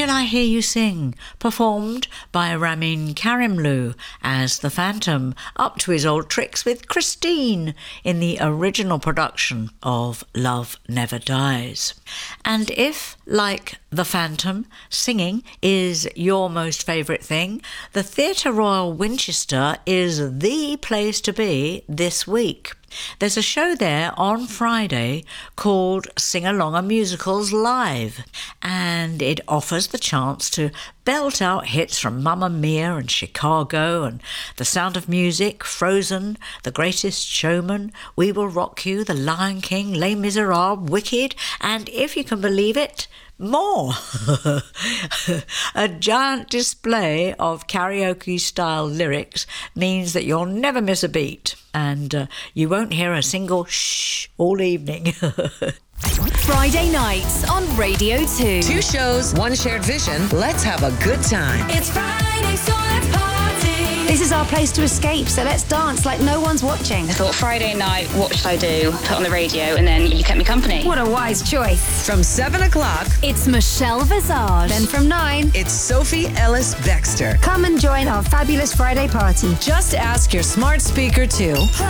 Till I Hear You Sing, performed by Ramin Karimloo as the Phantom, up to his old tricks with Christine in the original production of Love Never Dies. And if, like the Phantom, singing is your most favourite thing, the Theatre Royal Winchester is the place to be this week. There's a show there on Friday called Sing Along a Musicals Live, and it offers the chance to belt out hits from Mamma Mia and Chicago and The Sound of Music, Frozen, The Greatest Showman, We Will Rock You, The Lion King, Les Miserables, Wicked, and if you can believe it, more. A giant display of karaoke-style lyrics means that you'll never miss a beat, and you won't hear a single shh all evening. Friday nights on Radio 2. 2 shows, 1 shared vision. Let's have a good time. It's Friday, so let's party. This is our place to escape, so let's dance like no one's watching. I thought, Friday night, what should I do? Put on the radio, and then you kept me company. What a wise choice. From 7 o'clock, It's Michelle Visage. Then from 9, it's Sophie Ellis-Bextor. come and join our fabulous Friday party. Just ask your smart speaker to